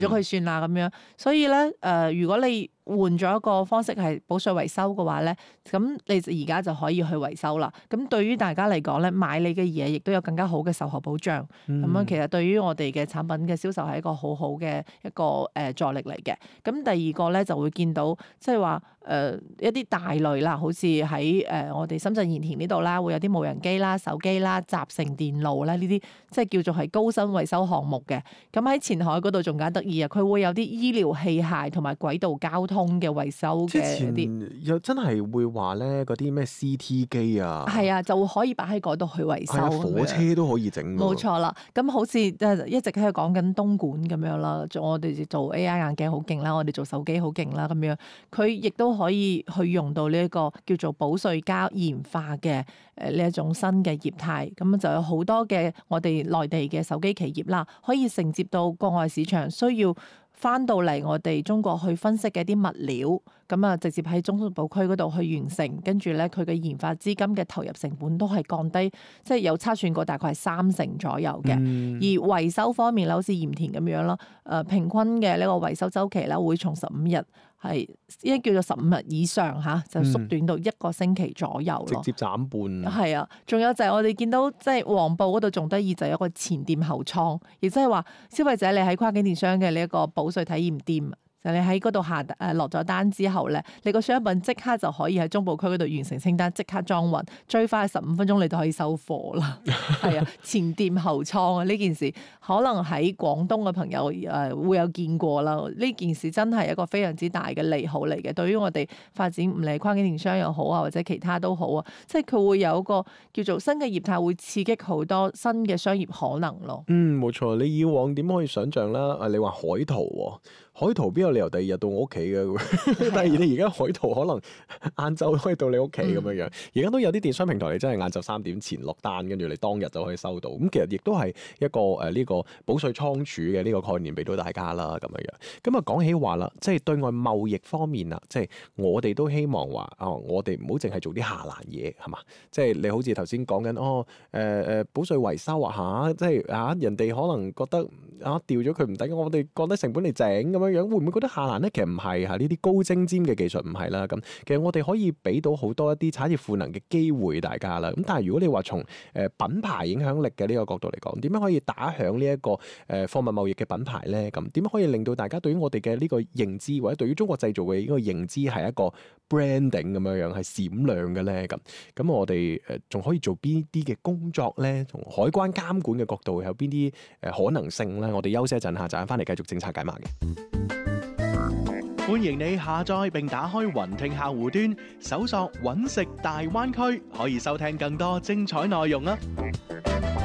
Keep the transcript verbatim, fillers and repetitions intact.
咗佢算啦咁樣。所以咧誒、呃，如果你換咗一個方式係保稅維修嘅話咧，咁你而家就可以去維修啦。咁對於大家嚟講咧，買你嘅嘢亦都有更加好嘅售後保障。咁樣、嗯、其實對於我哋嘅產品嘅銷售係一個好好嘅一個誒助力嚟嘅。咁第二個咧就會見到即係話誒一啲大類啦，好似喺誒我哋深圳鹽田呢度啦，會有啲無人機啦、手機啦、集成電路啦呢啲，即係叫做係高薪維修項目嘅。咁喺前海嗰度仲加得意啊，佢會有啲醫療器械同埋軌道交通嘅維修嘅啲， 又真係會話咧嗰啲咩 C T 機啊， 係啊，就會可以擺喺嗰度去維修。 火車都可以整。 冇錯啦，咁好似一直喺度講緊東莞咁樣啦，我哋做 A I 眼鏡好勁啦，我哋做手機好勁啦咁樣，佢亦都可以去用到呢一個叫做保稅膠研發嘅誒呢一種新嘅業態，咁就有好多嘅我哋內地嘅手機企業啦，可以承接到國外市場需要翻到嚟我哋中國去分析嘅一啲物料，咁啊直接喺中部區嗰度去完成，跟住咧佢嘅研發資金嘅投入成本都係降低，即係有測算過大概係三成左右嘅。嗯、而維修方面啦，好似鹽田咁樣啦，誒平均嘅呢個維修週期咧會從十五日係應該叫做十五日以上嚇，就縮短到一個星期左右咯、嗯， 直接斬半。 係啊，仲有就係我哋見到即係黃埔嗰度仲得意，就有一個前店後倉，亦即係話消費者你喺跨境電商嘅呢一個保稅體驗店。就你喺嗰度下誒落咗單之後咧，你個商品即刻就可以喺中部區嗰度完成清單，即刻裝運，最快十五分鐘你就可以收貨啦。係啊，前店後倉啊，呢件事可能喺廣東嘅朋友誒會有見過啦。呢件事真係一個非常之大嘅利好嚟嘅，對於我哋發展唔理跨境電商又好啊，或者其他都好啊，即係佢會有一個叫做新嘅業態，會刺激好多新嘅商業可能咯。 嗯，冇錯。你以往點可以想象啦？誒，你話海淘喎，海淘邊有理由第二日到我屋企嘅？但係你而家海淘可能晏晝可以到你屋企咁樣樣。而家、嗯、都有啲電商平台，你真係晏晝三點前落單，跟住你當日就可以收到。咁其實亦都係一個誒呢、呃這個保稅倉儲嘅呢個概念俾到大家啦，咁樣樣。咁啊講起話啦，即係對外貿易方面啊，即係我哋都希望話啊、哦，我哋唔好淨係做啲下欄嘢，係嘛？即係你好似頭先講緊哦，誒、呃、誒保稅維修啊嚇，即係啊人哋可能覺得啊掉咗佢唔抵，我哋降低成本嚟整咁樣樣，會唔會覺得下欄咧？其實唔係嚇，呢啲高精尖嘅技術唔係啦。咁其實我哋可以俾到好多一啲產業賦能嘅機會大家啦。咁但係如果你話從誒品牌影響力嘅呢個角度嚟講，點樣可以打響呢一個誒貨物貿易嘅品牌咧？咁點樣可以令到大家對於我哋嘅呢個認知，或者對於中國製造嘅呢個認知係一個 branding 咁樣樣係閃亮嘅咧？咁咁我哋誒仲可以做邊啲嘅工作咧？從海關監管嘅角度有邊啲誒可能性咧？我哋休息一陣下，陣間翻嚟繼續政策解碼嘅。 歡迎你下載並打開雲聽客戶端，搜索揾食大灣區，可以收聽更多精彩內容啊！